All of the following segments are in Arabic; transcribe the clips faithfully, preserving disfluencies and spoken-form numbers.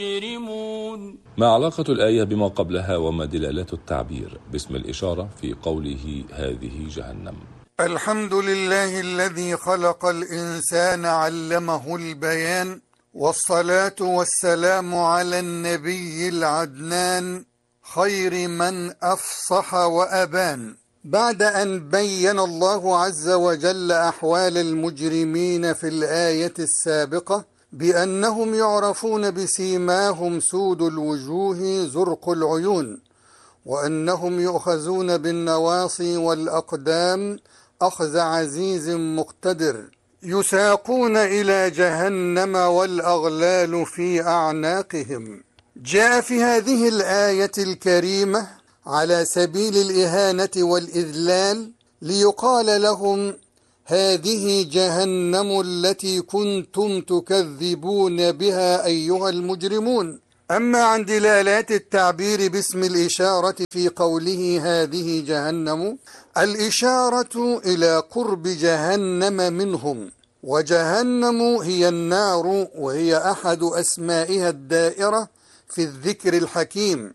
المجرمون. ما علاقة الآية بما قبلها وما دلالات التعبير باسم الإشارة في قوله هذه جهنم؟ الحمد لله الذي خلق الإنسان علمه البيان، والصلاة والسلام على النبي العدنان خير من أفصح وأبان. بعد أن بين الله عز وجل أحوال المجرمين في الآية السابقة بأنهم يعرفون بسيماهم سود الوجوه زرق العيون، وأنهم يؤخذون بالنواصي والأقدام أخذ عزيز مقتدر، يساقون إلى جهنم والأغلال في أعناقهم. جاء في هذه الآية الكريمة على سبيل الإهانة والإذلال ليقال لهم هذه جهنم التي كنتم تكذبون بها أيها المجرمون. أما عن دلالات التعبير باسم الإشارة في قوله هذه جهنم، الإشارة إلى قرب جهنم منهم، وجهنم هي النار، وهي أحد أسمائها الدائرة في الذكر الحكيم،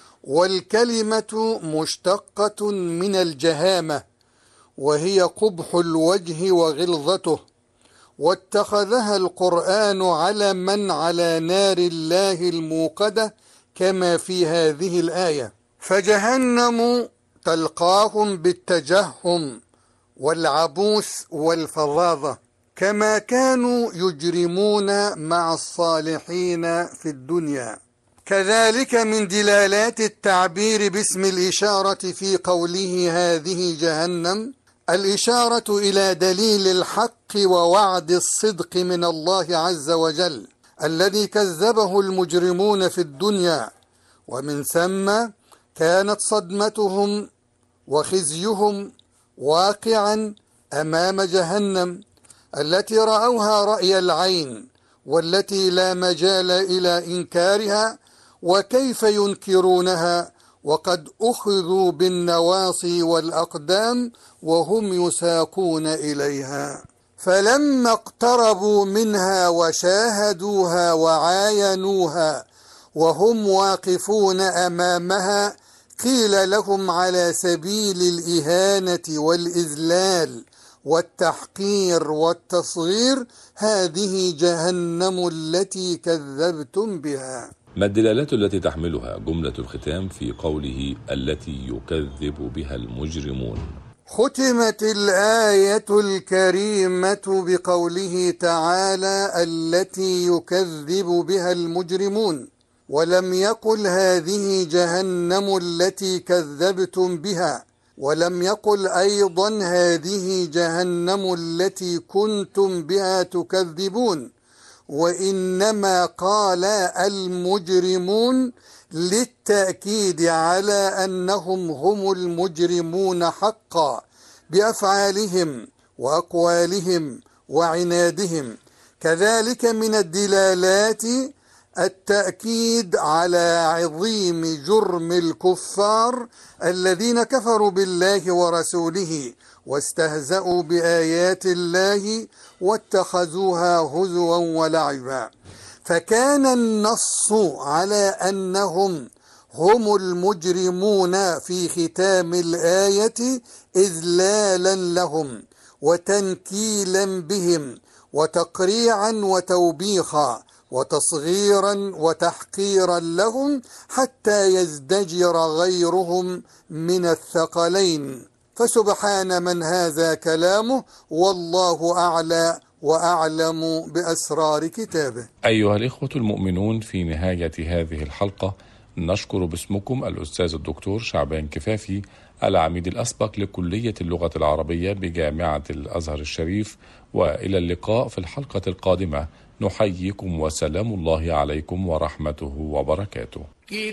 والكلمة مشتقة من الجهامة، وهي قبح الوجه وغلظته، واتخذها القرآن علما على نار الله الموقدة كما في هذه الآية. فجهنم تلقاهم بالتجهم والعبوس والفظاظة، كما كانوا يجرمون مع الصالحين في الدنيا. كذلك من دلالات التعبير باسم الإشارة في قوله هذه جهنم الإشارة إلى دليل الحق ووعد الصدق من الله عز وجل الذي كذبه المجرمون في الدنيا، ومن ثم كانت صدمتهم وخزيهم واقعا أمام جهنم التي رأوها رأي العين، والتي لا مجال إلى إنكارها، وكيف ينكرونها وقد أخذوا بالنواصي والأقدام وهم يساقون إليها. فلما اقتربوا منها وشاهدوها وعاينوها وهم واقفون أمامها قيل لهم على سبيل الإهانة والإذلال والتحقير والتصغير هذه جهنم التي كذبتم بها. ما الدلالات التي تحملها جملة الختام في قوله التي يكذب بها المجرمون؟ ختمت الآية الكريمة بقوله تعالى التي يكذب بها المجرمون، ولم يقل هذه جهنم التي كذبتم بها، ولم يقل أيضا هذه جهنم التي كنتم بها تكذبون، وإنما قال المجرمون للتأكيد على أنهم هم المجرمون حقا بأفعالهم وأقوالهم وعنادهم. كذلك من الدلالات التأكيد على عظيم جرم الكفار الذين كفروا بالله ورسوله واستهزأوا بآيات الله واتخذوها هزوا ولعبا. فكان النص على أنهم هم المجرمون في ختام الآية إذلالا لهم وتنكيلا بهم وتقريعا وتوبيخا وتصغيرا وتحقيرا لهم حتى يزدجر غيرهم من الثقلين. فسبحان من هذا كلامه، والله أعلى وأعلم بأسرار كتابه. أيها الإخوة المؤمنون، في نهاية هذه الحلقة نشكر باسمكم الأستاذ الدكتور شعبان كفافي، العميد الأسبق لكلية اللغة العربية بجامعة الأزهر الشريف، وإلى اللقاء في الحلقة القادمة. نحييكم وسلام الله عليكم ورحمته وبركاته.